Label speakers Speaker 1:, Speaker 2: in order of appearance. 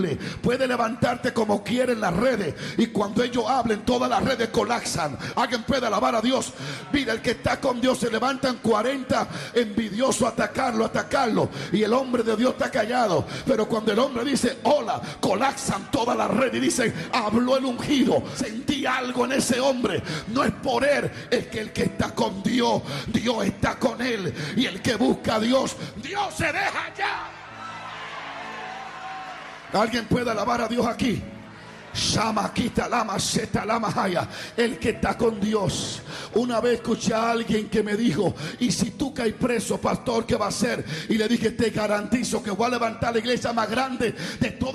Speaker 1: Puede levantarte como quiere en las redes, y cuando ellos hablen todas las redes colapsan. Alguien puede alabar a Dios. Mira, el que está con Dios, se levantan 40 envidiosos a atacarlo, y el hombre de Dios está callado. Pero cuando el hombre dice hola, colapsan todas las redes y dicen: habló el ungido. Sentí algo en ese hombre. No es por él, es que el que está con Dios, Dios está con él, y el que busca a Dios, Dios se deja ya. Alguien puede alabar a Dios aquí. El que está con Dios. Una vez escuché a alguien que me dijo: y si tú caes preso, pastor, ¿qué va a hacer? Y le dije: te garantizo que voy a levantar la iglesia más grande de toda